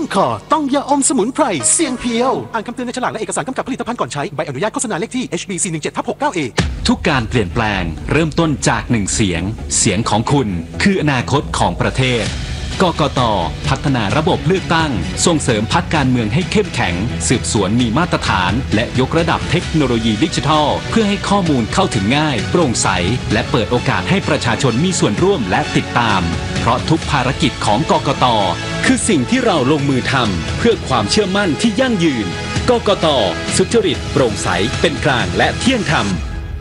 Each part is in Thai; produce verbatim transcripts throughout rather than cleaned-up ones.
คอต้องยาอมสมุนไพรเสียงเพียวอ่านคำเตือนในฉลากและเอกสารกำกับผลิตภัณฑ์ก่อนใช้ใบอนุญาตโฆษณาเลขที่ เอช บี สี่ หนึ่ง เจ็ด หก เก้า เอทุกการเปลี่ยนแปลงเริ่มต้นจากหนึ่งเสียงเสียงของคุณคืออนาคตของประเทศกกต.พัฒนาระบบเลือกตั้งส่งเสริมพรรคการเมืองให้เข้มแข็งสืบสวนมีมาตรฐานและยกระดับเทคโนโลยีดิจิทัลเพื่อให้ข้อมูลเข้าถึงง่ายโปร่งใสและเปิดโอกาสให้ประชาชนมีส่วนร่วมและติดตามเพราะทุกภารกิจของกกต.คือสิ่งที่เราลงมือทำเพื่อความเชื่อมั่นที่ยั่งยืนกกต.สุจริตโปร่งใสเป็นกลางและเที่ยงธรรม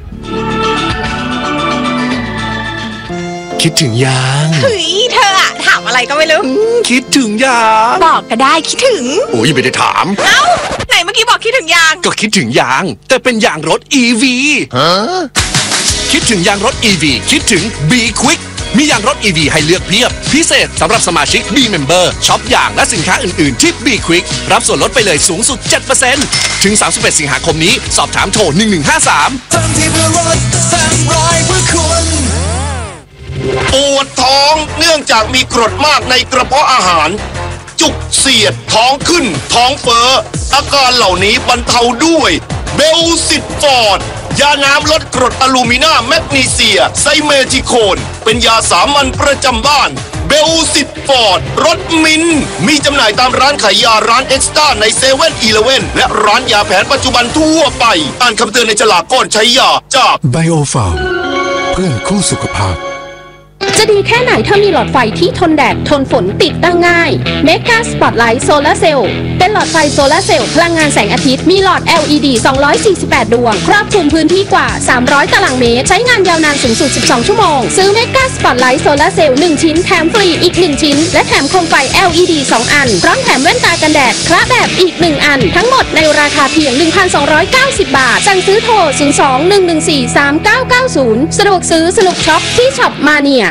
คิดถึงยังเฮ้ยเธออะถามอะไรก็ไม่รู้คิดถึงยังบอกก็ได้คิดถึงโอ้ยไม่ได้ถามเอ้าไหนเมื่อกี้บอกคิดถึงยางก็คิดถึงยางแต่เป็นยางรถ อี วี ฮะคิดถึงยางรถ อี วี คิดถึง B Quick มียางรถ อี วี ให้เลือกเพียบพิเศษสำหรับสมาชิก B Member ช็อปยางและสินค้าอื่นๆที่ B Quick รับส่วนลดไปเลยสูงสุด เจ็ดเปอร์เซ็นต์ ถึงสามสิบเอ็ดสิงหาคมนี้สอบถามโทรหนึ่งหนึ่งห้าสามทำที่เพื่อรถแสนร้อยเพื่อคุณปวดท้องเนื่องจากมีกรดมากในกระเพาะอาหารจุกเสียดท้องขึ้นท้องเฟ้ออาการเหล่านี้บรรเทาด้วยเบลซิตฟอร์ดยาน้ำลดกรดอะลูมินาแมกนีเซียไซเมทิโคนเป็นยาสามัญประจำบ้านเบลซิตฟอร์ดรสมินมีจำหน่ายตามร้านขายยาร้านเอ็กซ์ต้าในเซเว่นอีเลฟเว่นและร้านยาแผนปัจจุบันทั่วไปอ่านคำเตือนในฉลากก่อนใช้ยาจากไบโอฟาร์มเพื่อนคู่สุขภาพจะดีแค่ไหนถ้ามีหลอดไฟที่ทนแดดทนฝนติดตั้งง่าย Mega Spotlight Solar Cell เป็นหลอดไฟโซลาร์เซลล์พลังงานแสงอาทิตย์มีหลอด แอล อี ดี สองร้อยสี่สิบแปด ดวงครอบคลุมพื้นที่กว่าสามร้อยตารางเมตรใช้งานยาวนานสูงสุดสิบสองชั่วโมงซื้อ Mega Spotlight Solar Cell หนึ่งชิ้นแถมฟรีอีกหนึ่งชิ้นและแถมโคมไฟ แอล อี ดี สองอันพร้อมแถมแว่นตากันแดดคละแบบอีกหนึ่งอันทั้งหมดในราคาเพียง หนึ่งพันสองร้อยเก้าสิบ บาทสั่งซื้อโทรศูนย์ สอง หนึ่ง หนึ่ง สี่ สาม เก้า เก้า ศูนย์สะดวกซื้อสนุกช็อปที่ช็อปมาเนีย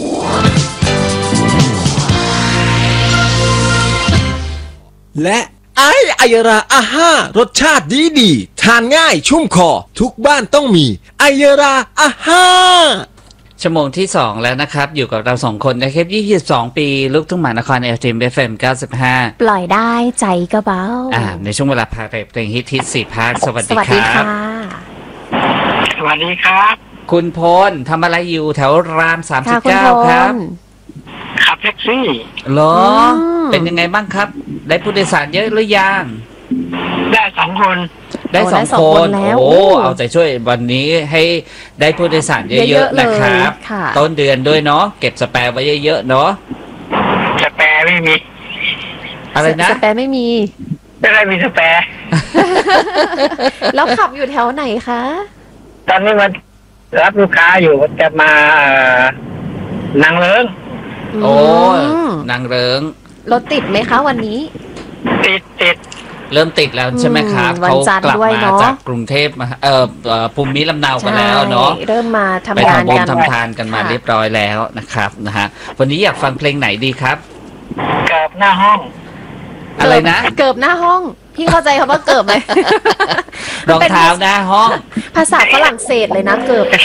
และไอไอยราอาห้ารสชาติดีดีทานง่ายชุ่มคอทุกบ้านต้องมีไอยราอาห้าชั่วโมงที่สองแล้วนะครับอยู่กับเราสองคนนะครับยี่สิบสองปีลูกทุ่งมหานคร เอ ที เอ็ม เอฟ เอ็ม เก้าสิบห้าปล่อยได้ใจก็เบาอ่าในช่วงเวลาพาไปเพลงฮิตฮิตสี่ภาคสวัสดีครับสวัสดีครับคุณพลทำอะไรอยู่แถวรามสามสิบเก้าครับขับแท็กซี่เหรอเป็นยังไงบ้างครับได้ผู้โดยสารเยอะหรือยังได้สองคนได้สองคนโอ้เอาใจช่วยวันนี้ให้ได้ผู้โดยสารเยอะๆนะครับต้นเดือนด้วยเนาะเก็บสแปร์ไว้เยอะๆเนาะสแปร์ไม่มีอะไรนะสแปร์ไม่มีไม่ได้มีสแปร์แล้วขับอยู่แถวไหนคะตอนนี้มันรับลูกค้าอยู่จะมานางเลิ้งโอ้นางเริงรถติดไหมคะวันนี้ติดติดเริ่มติดแล้วใช่ไหมครับเขากลับมาจากกรุงเทพมาเอ่อภูมิลำเนากันแล้วเนาะเริ่มมาทำงานกันไปทำบุญทำทานกันมาเรียบร้อยแล้วนะครับนะฮะวันนี้อยากฟังเพลงไหนดีครับเกิบหน้าห้องอะไรนะเกิบหน้าห้องพี่เข้าใจคำว่าเกิบไหมรองเท้าหน้าห้องภาษาฝรั่งเศสเลยนะเกิบ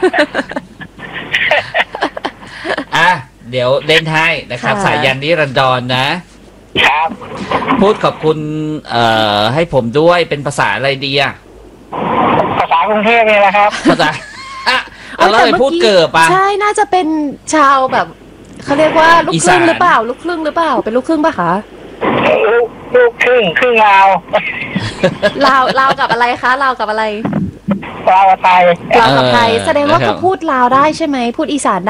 อ่ะเดี๋ยวเล่นให้นะครับสายยันนิรันดรนะครับพูดขอบคุณเอ่อให้ผมด้วยเป็นภาษาอะไรดีอ่ะภาษากรุงเทพนี่แหละครับภาษาอ่ะอะไรพูดเกิดปะใช่น่าจะเป็นชาวแบบเขาเรียกว่าลูกครึ่งหรือเปล่าลูกครึ่งหรือเปล่าเป็นลูกครึ่งปะคะลูกครึ่งครึ่งลาวลาวลาวกับอะไรคะลาวกับอะไรลาวกับไทยลาวกับไทยแสดงว่าเขาพูดลาวได้ใช่ไหมพูดอีสาน